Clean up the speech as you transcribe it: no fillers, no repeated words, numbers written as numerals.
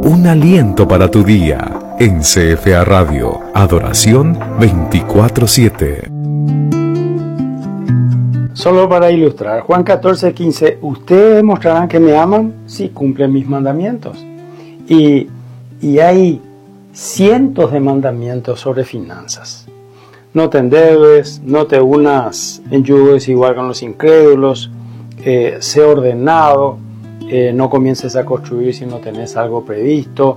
Un aliento para tu día. En CFA Radio, Adoración 24/7. Solo para ilustrar, Juan 14:15, ustedes mostrarán que me aman si cumplen mis mandamientos. Y hay cientos de mandamientos sobre finanzas. No te endeudes, no te unas en yugo desigual con los incrédulos, sé ordenado, no comiences a construir si no tenés algo previsto,